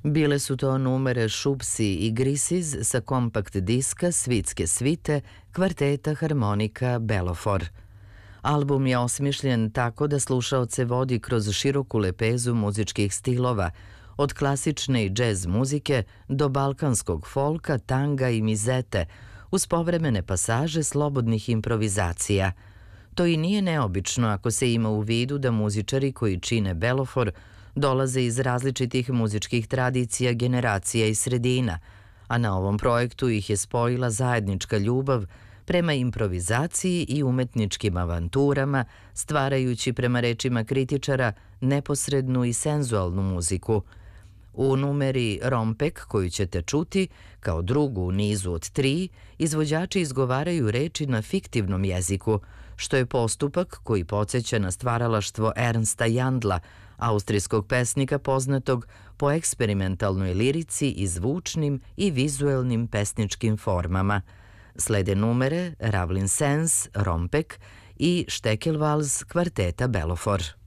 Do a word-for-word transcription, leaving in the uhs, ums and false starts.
Bile su to numere Šupsi i Grisiz sa kompakt diska Svitske svite kvarteta harmonika Belofor. Album je osmišljen tako da slušaoce vodi kroz široku lepezu muzičkih stilova, od klasične i džez muzike do balkanskog folka, tanga i mizete, uz povremene pasaže slobodnih improvizacija. To i nije neobično ako se ima u vidu da muzičari koji čine Belofor dolaze iz različitih muzičkih tradicija, generacija i sredina, a na ovom projektu ih je spojila zajednička ljubav prema improvizaciji i umetničkim avanturama, stvarajući, prema rečima kritičara, neposrednu i senzualnu muziku. U numeri Rompek, koju ćete čuti, kao drugu u nizu od tri, izvođači izgovaraju reči na fiktivnom jeziku, što je postupak koji podsjeća na stvaralaštvo Ernsta Jandla, austrijskog pesnika poznatog po eksperimentalnoj lirici i zvučnim i vizuelnim pesničkim formama. Slede numere Ravlin Sens, Rompek i Štekelvals kvarteta Belofor.